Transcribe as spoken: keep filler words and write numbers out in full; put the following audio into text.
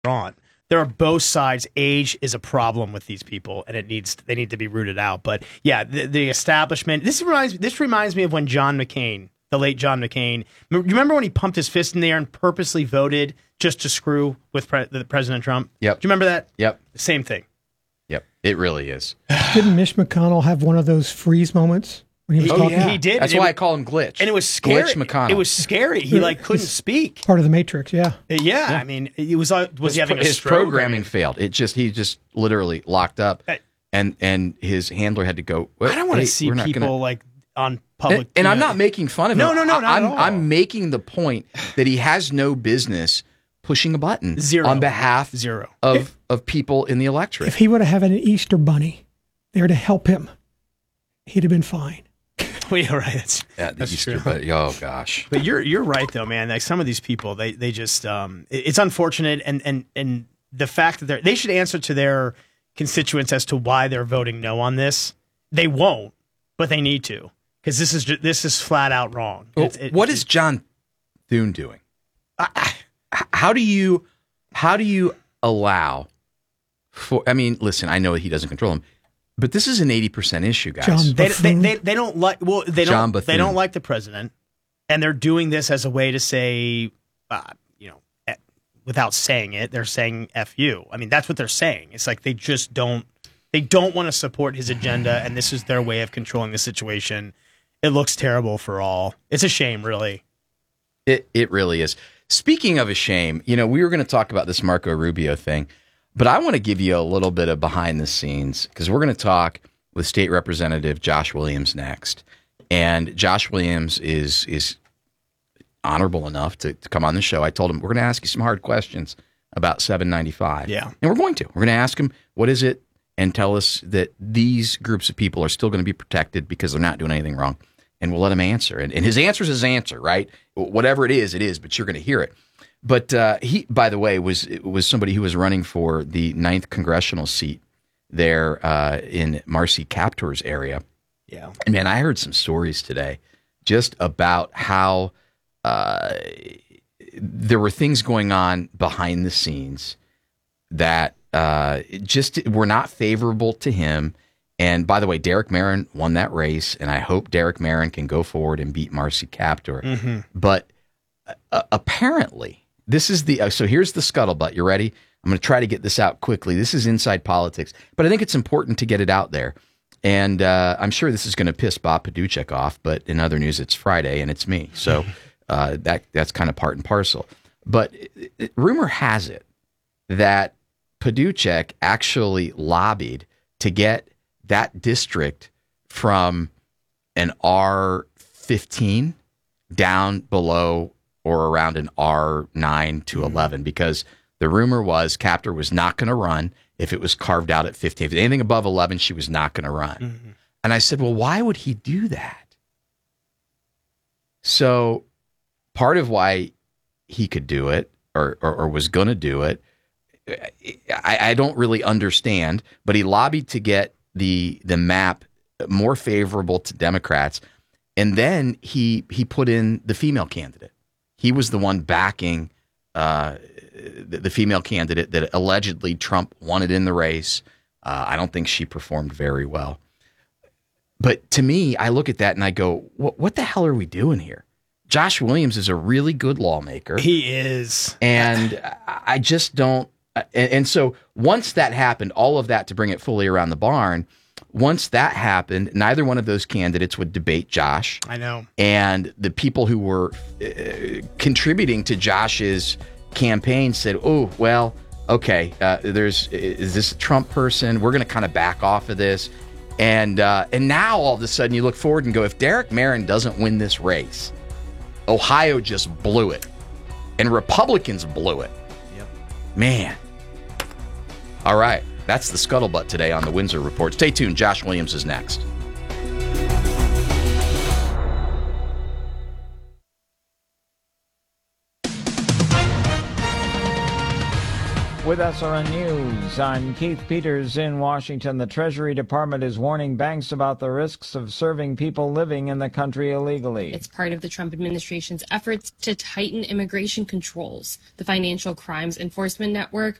on. There are both sides. Age is a problem with these people, and it needs they need to be rooted out. But yeah, the, the establishment. This reminds this reminds me of when John McCain, the late John McCain. You remember when he pumped his fist in the air and purposely voted just to screw with pre- President Trump? Yep. Do you remember that? Yep. Same thing. Yep. It really is. Didn't Mitch McConnell have one of those freeze moments when he was He, talking? yeah. he did. That's and why it, I call him Glitch. And it was scary. Glitch McConnell. It was scary. He like couldn't speak. Part of the Matrix, yeah. Yeah, yeah. I mean, it was uh, was his, he having a his stroke? programming failed. It just he just literally locked up, I, and and his handler had to go. I don't want to hey, see we're people gonna... like on public. And, and I'm not making fun of no, him. No, no, no, I'm not at all. I'm making the point that he has no business pushing a button Zero. on behalf Zero. of If- of people in the electorate. If he would have had an Easter bunny there to help him, he'd have been fine. Well, yeah, right. That's, Yeah, the that's Easter, true. but oh gosh. But you're you're right though, man. Like some of these people, they they just um, it- it's unfortunate, and and and the fact that they they should answer to their constituents as to why they're voting no on this. They won't, but they need to, because this is ju- this is flat out wrong. Well, It's- it- what it- is John Thune doing? I- I- H- How do you how do you allow for? I mean, listen, I know he doesn't control him, but this is an eighty percent issue, guys. John They, they, Buffoon. they, they don't like well they John don't they Bethune. don't like the president, and they're doing this as a way to say, uh, you know, eh, without saying it, they're saying "f you." I mean, that's what they're saying. It's like they just don't they don't want to support his agenda, and this is their way of controlling the situation. It looks terrible for all. It's a shame, really. It it really is. Speaking of a shame, you know, we were going to talk about this Marco Rubio thing, but I want to give you a little bit of behind the scenes, because we're going to talk with State Representative Josh Williams next. And Josh Williams is is honorable enough to, to come on the show. I told him, we're going to ask you some hard questions about seven ninety-five. Yeah. And we're going to. We're going to ask him, what is it? And tell us that these groups of people are still going to be protected because they're not doing anything wrong. And we'll let him answer. And, and his answer is his answer, right? Whatever it is, it is, but you're going to hear it. But uh, he, by the way, was was somebody who was running for the ninth congressional seat there uh, in Marcy Kaptur's area. Yeah. And man, I heard some stories today just about how uh, there were things going on behind the scenes that uh, just were not favorable to him. And by the way, Derek Marin won that race, and I hope Derek Marin can go forward and beat Marcy Kaptur. Mm-hmm. But uh, apparently, this is the uh, so here's the scuttlebutt. You ready? I'm going to try to get this out quickly. This is inside politics, but I think it's important to get it out there. And uh, I'm sure this is going to piss Bob Paduchek off, but in other news, it's Friday and it's me, so uh, that that's kind of part and parcel. But it, it, rumor has it that Paduchek actually lobbied to get that district from an R fifteen down below or around an R nine to eleven, because the rumor was Kaptur was not going to run if it was carved out at fifteen. If anything above eleven, she was not going to run. Mm-hmm. And I said, well, why would he do that? So part of why he could do it or, or, or was going to do it, I, I don't really understand, but he lobbied to get the the map more favorable to Democrats, and then he he put in the female candidate. He was the one backing uh, the, the female candidate that allegedly Trump wanted in the race. Uh, I don't think she performed very well. But to me, I look at that and I go, what, what the hell are we doing here? Josh Williams is a really good lawmaker. He is. And I just don't. And, and so once that happened, all of that to bring it fully around the barn, once that happened, neither one of those candidates would debate Josh. I know. And the people who were uh, contributing to Josh's campaign said, oh, well, okay, uh, there's is this a Trump person? We're going to kind of back off of this. And uh, and now all of a sudden you look forward and go, if Derek Marin doesn't win this race, Ohio just blew it. And Republicans blew it. Yep. Man. All right. That's the scuttlebutt today on the Windsor Report. Stay tuned. Josh Williams is next. With S R N News, I'm Keith Peters in Washington. The Treasury Department is warning banks about the risks of serving people living in the country illegally. It's part of the Trump administration's efforts to tighten immigration controls. The Financial Crimes Enforcement Network